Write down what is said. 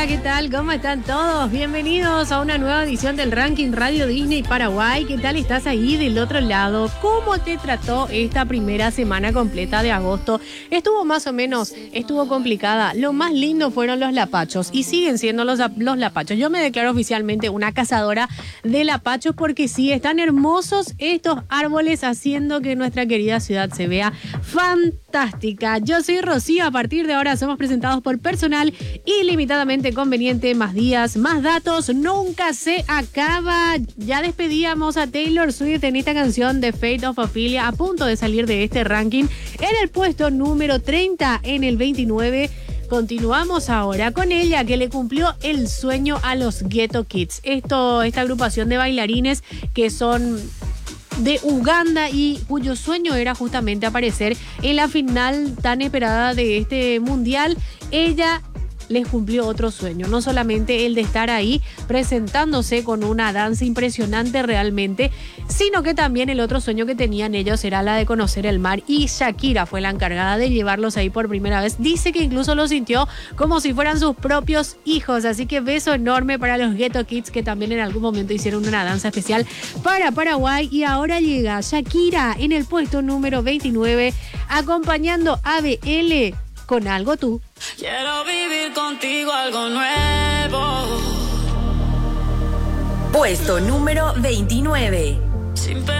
Hola, ¿qué tal? ¿Cómo están todos? Bienvenidos a una nueva edición del Ranking Radio Disney Paraguay. ¿Qué tal estás ahí del otro lado? ¿Cómo te trató esta primera semana completa de agosto? Estuvo más o menos, estuvo complicada. Lo más lindo fueron los lapachos y siguen siendo los lapachos. Yo me declaro oficialmente una cazadora de lapachos porque sí, están hermosos estos árboles haciendo que nuestra querida ciudad se vea fantástica. Yo soy Rocío. A partir de ahora somos presentados por personal ilimitadamente conveniente. Más días, más datos, nunca se acaba. Ya despedíamos a Taylor Swift en esta canción de Fate of Ophelia, a punto de salir de este ranking en el puesto número 30 en el 29. Continuamos ahora con ella, que le cumplió el sueño a los Ghetto Kids. Esta agrupación de bailarines que son de Uganda y cuyo sueño era justamente aparecer en la final tan esperada de este mundial. Ella les cumplió otro sueño, no solamente el de estar ahí presentándose con una danza impresionante realmente, sino que también el otro sueño que tenían ellos era la de conocer el mar, y Shakira fue la encargada de llevarlos ahí por primera vez. Dice que incluso lo sintió como si fueran sus propios hijos, así que beso enorme para los Ghetto Kids, que también en algún momento hicieron una danza especial para Paraguay. Y ahora llega Shakira en el puesto número 29, acompañando a BL con Algo Tú. Quiero vivir contigo algo nuevo. Puesto número 29. Sin